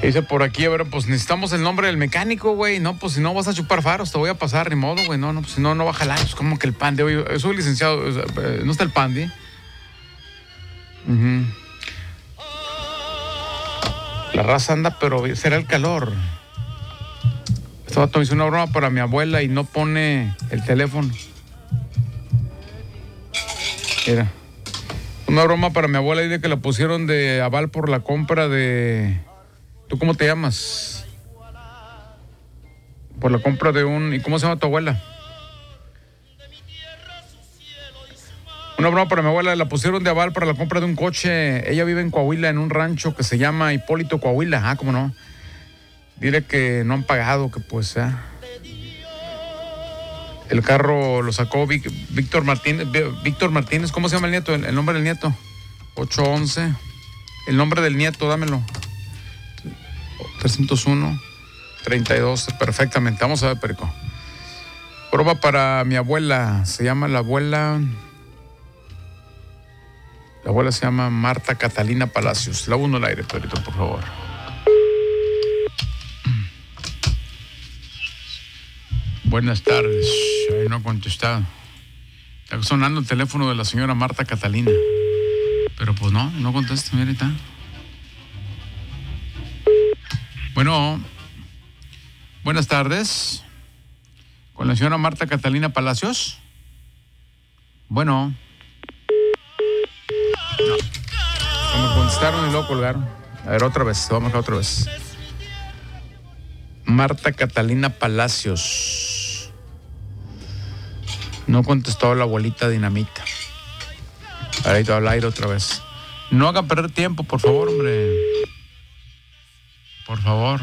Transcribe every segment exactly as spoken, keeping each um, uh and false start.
Dice por aquí, a ver, pues necesitamos el nombre del mecánico, güey. No, pues si no vas a chupar faros, te voy a pasar, ni modo, güey. No, no, pues si no, no va a jalar. Pues como que el Pandi, oye, soy licenciado, no está el Pandi. Uh-huh. La raza anda, pero será el calor. Este vato me hizo una broma para mi abuela y no pone el teléfono. Mira. Una broma para mi abuela y de que la pusieron de aval por la compra de... ¿Tú cómo te llamas? Por la compra de un... ¿Y cómo se llama tu abuela? Una broma para mi abuela, la pusieron de aval para la compra de un coche. Ella vive en Coahuila, en un rancho que se llama Hipólito Coahuila. Ah, ¿cómo no? Dile que no han pagado, que pues... ¿eh? El carro lo sacó Vic, Víctor Martínez. Víctor Martínez, ¿cómo se llama el nieto? El, el nombre del nieto. ocho once. El nombre del nieto, dámelo. trescientos uno, treinta y dos. Perfectamente. Vamos a ver, Perico. Prueba para mi abuela. Se llama la abuela... La abuela se llama Marta Catalina Palacios. La uno al aire, Perito, por favor. Buenas tardes. Ahí no ha contestado. Está sonando el teléfono de la señora Marta Catalina. Pero pues no, no contesta, mira, ahí está. Bueno, buenas tardes. ¿Con la señora Marta Catalina Palacios? Bueno. No. Me contestaron y luego colgaron. A ver, otra vez, vamos a otra vez. Marta Catalina Palacios. No contestó la abuelita Dinamita. Ahora ahí te habla aire otra vez. No haga perder tiempo, por favor, hombre. Por favor.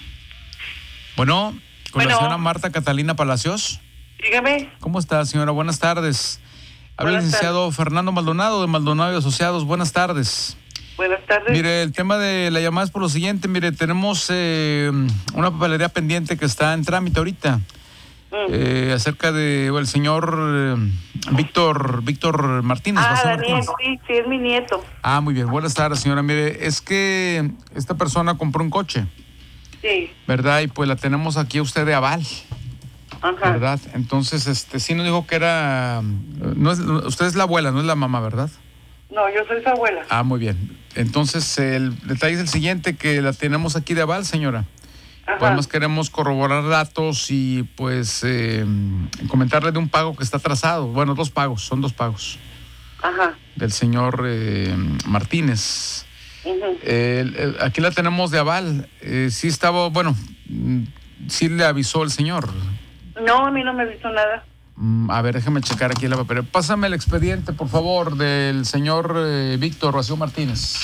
Bueno, con bueno. La señora Marta Catalina Palacios. Dígame. ¿Cómo está, señora? Buenas tardes. Habla el licenciado tardes. Fernando Maldonado de Maldonado y Asociados. Buenas tardes. Buenas tardes. Mire, el tema de la llamada es por lo siguiente. Mire, tenemos eh, una papelería pendiente que está en trámite ahorita. Mm. Eh, acerca de bueno, el señor eh, Víctor Víctor Martínez. Ah, Daniel, sí, sí, es mi nieto. Ah, muy bien. Buenas tardes, señora. Mire, es que esta persona compró un coche. Sí. ¿Verdad? Y pues la tenemos aquí a usted de aval. Ajá. ¿Verdad? Entonces, este, sí nos dijo que era... No es, usted es la abuela, no es la mamá, ¿verdad? No, yo soy su abuela. Ah, muy bien. Entonces, el detalle es el siguiente, que la tenemos aquí de aval, señora. Ajá. Pues más queremos corroborar datos y pues eh, comentarle de un pago que está atrasado. Bueno, dos pagos, son dos pagos. Ajá. Del señor eh, Martínez. Uh-huh. Eh, el, aquí la tenemos de aval. Eh, sí estaba, bueno, sí le avisó el señor. No, a mí no me avisó nada. A ver, déjame checar aquí la papelera. Pásame el expediente, por favor, del señor eh, Víctor Rocío Martínez.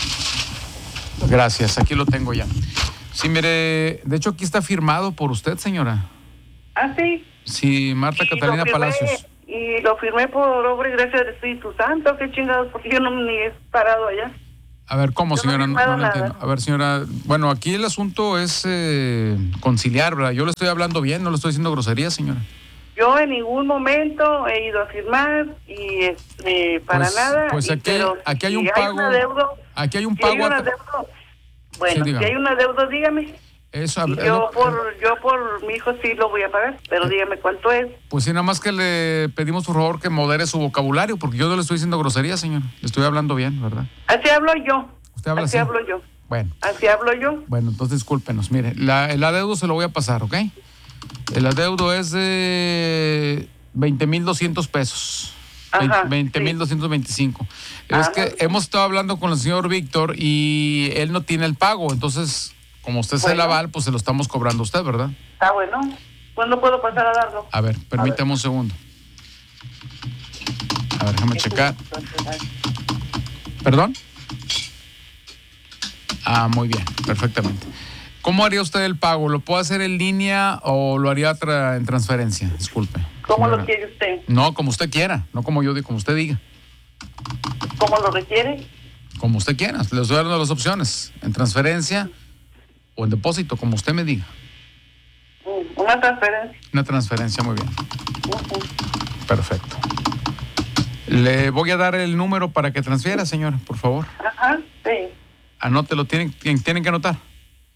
Gracias, aquí lo tengo ya. Sí, mire, de hecho aquí está firmado por usted, señora. ¿Ah, sí? Sí, Marta y Catalina firmé, Palacios. Y lo firmé por obra y gracia del Espíritu Santo. Qué chingados, porque yo no ni he parado allá. A ver, ¿cómo, yo señora? No, no, no no entiendo. A ver, señora, bueno, aquí el asunto es eh, conciliar, ¿verdad? Yo le estoy hablando bien, no le estoy diciendo grosería, señora. Yo en ningún momento he ido a firmar y este, para pues, nada. Pues aquí, y, pero aquí hay si un hay pago. Adeudo, aquí hay un si pago. Hay una adeudo, bueno, sí, si hay un adeudo, dígame. Eso, y yo, por, yo por mi hijo sí lo voy a pagar, pero eh, dígame cuánto es. Pues sí, nada más que le pedimos por favor que modere su vocabulario, porque yo no le estoy diciendo grosería, señor. Le estoy hablando bien, ¿verdad? Así hablo yo. ¿Usted habla así? así? hablo yo. Bueno. Así hablo yo. Bueno, entonces discúlpenos. Mire, la, el adeudo se lo voy a pasar, ¿ok? El adeudo es de veinte mil doscientos pesos. Ajá, veinte mil doscientos veinticinco. Sí. Es que hemos estado hablando con el señor Víctor y él no tiene el pago, entonces... Como usted bueno. es el aval, pues se lo estamos cobrando a usted, ¿verdad? Ah, bueno. ¿Cuándo puedo pasar a darlo? A ver, permítame un segundo. A ver, déjame checar. ¿Perdón? Ah, muy bien, perfectamente. ¿Cómo haría usted el pago? ¿Lo puede hacer en línea o lo haría tra- en transferencia? Disculpe. ¿Cómo señora. Lo quiere usted? No, como usted quiera, no como yo digo, como usted diga. ¿Cómo lo requiere? Como usted quiera, le estoy dando las opciones. En transferencia... o en depósito, como usted me diga. Una transferencia. Una transferencia, muy bien. Uh-huh. Perfecto. Le voy a dar el número para que transfiera, señora, por favor. Ajá, sí. Anótelo, tienen, tienen que anotar.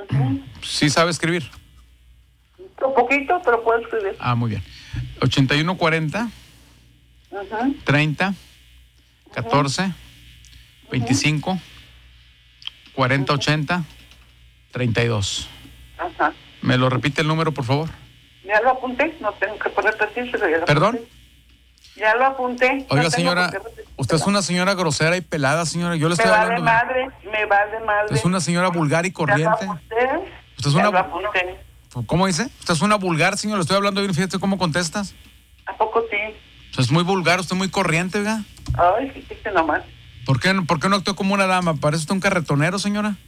Uh-huh. Sí sabe escribir. Un poquito, pero puedo escribir. Ah, muy bien. ochenta y uno cuarenta, Uh-huh. treinta, catorce, Uh-huh. veinticinco, cuarenta, ochenta, treinta y dos. Ajá. ¿Me lo repite el número, por favor? Ya lo apunté, no tengo que ponerte así, pero ya lo ¿Perdón? apunté. Ya lo apunté. Oiga, no tengo señora, por qué repetírselo. usted es una señora grosera y pelada, señora. Yo le Me estoy vale hablando. madre, me vale madre. Es una señora vulgar y Ya lo corriente. apunté. Usted es Ya una... lo apunté. ¿Cómo dice? Usted es una vulgar, señor. Le estoy hablando bien. Fíjate cómo contestas. ¿A poco sí? Usted es muy vulgar, usted es muy corriente, oiga. Ay, sí, sí, nomás. ¿Por qué, no- ¿Por qué no actuó como una dama? ¿Parece usted un carretonero, señora?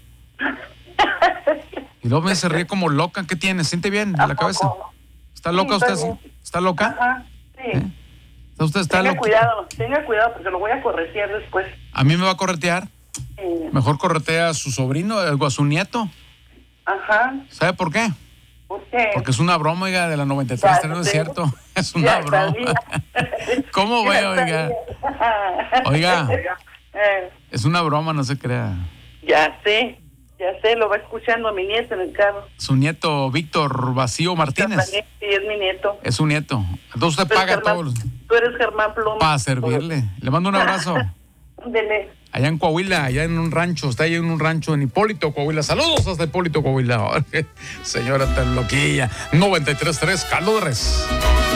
Y luego me se ríe como loca. ¿Qué tiene? ¿Siente bien de ¿A la cabeza? poco? ¿Está Sí, loca usted? estoy sí? bien. ¿Está loca? Ajá, sí. ¿Eh? ¿Usted está Tenga loca? cuidado, tenga cuidado porque lo voy a corregir después. ¿A mí me va a corretear? Eh, Mejor corretea a su sobrino, eh, o a su nieto. Ajá, ¿Sabe por qué? ¿por qué? Porque es una broma, oiga, de la noventa y tres, Ya no es sé. cierto. Es una Ya broma. sabía. ¿Cómo Ya ve, oiga? sabía. Oiga. Eh, Es una broma, no se crea. ya sé, ya sé, lo va escuchando mi nieto en el carro. Su nieto, Víctor Vacío Martínez. Sí, es mi nieto. Es su nieto. Entonces usted Tú eres paga Germán- todos los... Tú eres Germán Pluma. Para servirle. Le mando un abrazo. Dele. Allá en Coahuila, allá en un rancho, está ahí en un rancho en Hipólito, Coahuila. Saludos hasta Hipólito, Coahuila. Señora tan loquilla. noventa y tres punto tres, Caldo de Res.